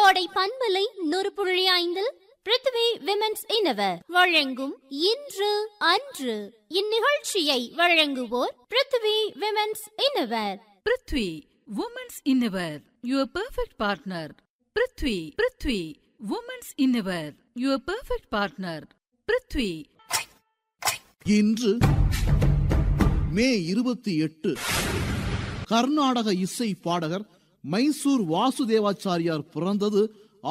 கோடை பண்பலை 100.5 பிருத்வி விமென்ஸ் இன்னவர் வழங்கும் இன்று அன்று. இந்நிகழ்ச்சியை வழங்குவோர் Prithvi women's இன்னவர். Prithvi women's இன்னவர், your perfect partner. Prithvi women's இன்னவர், your perfect partner. Prithvi. இன்று மே 28 கர்நாடக இசை பாடகர் மைசூர் வாசுதேவாச்சாரியார் பிறந்தது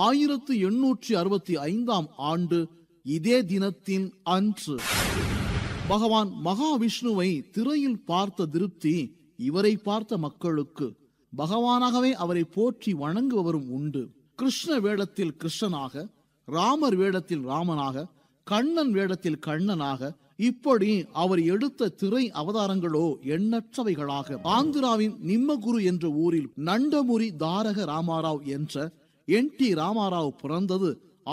1865 ஆண்டு இதே தினத்தின் அன்று. பகவான் மகாவிஷ்ணுவை திரையில் பார்த்த திருப்தி இவரை பார்த்த மக்களுக்கு. பகவானாகவே அவரை போற்றி வணங்குபவரும் உண்டு. கிருஷ்ண வேடத்தில் கிருஷ்ணனாக, ராமர் வேடத்தில் ராமனாக, கண்ணன் வேடத்தில் கண்ணனாக, இப்படி அவர் எடுத்த திரை அவதாரங்களோ எண்ணற்றவைகளாக. ஆந்திராவின் நிம்மகுரு என்ற ஊரில் நண்டமுரி தாரக ராமாராவ் என்ற NT ராமாராவ் பிறந்தது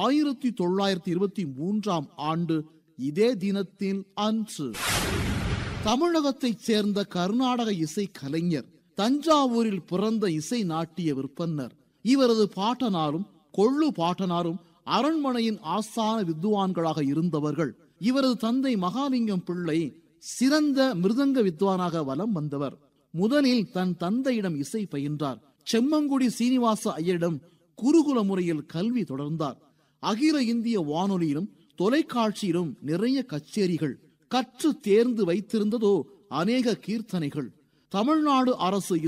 1923 ஆண்டு இதே தினத்தில் அன்று. தமிழகத்தைச் சேர்ந்த கர்நாடக இசை கலைஞர், தஞ்சாவூரில் பிறந்த இசை நாட்டிய விற்பன்னர். இவரது பாட்டனாரும் கொள்ளு பாட்டனாரும் அரண்மனையின் ஆஸ்தான வித்வான்களாக இருந்தவர்கள். இவரது தந்தை மகாலிங்கம் பிள்ளை சிறந்த மிருதங்க வித்வானாக வலம் வந்தவர். முதலில் தன் தந்தையிடம் இசை பயின்றார். செம்மங்குடி சீனிவாச ஐயரிடம் குருகுல முறையில் கல்வி தொடர்ந்தார். அகில இந்திய வானொலியிலும் தொலைக்காட்சியிலும் நிறைய கச்சேரிகள் கற்று தேர்ந்து வைத்திருந்ததோ அநேக கீர்த்தனைகள். தமிழ்நாடு அரசு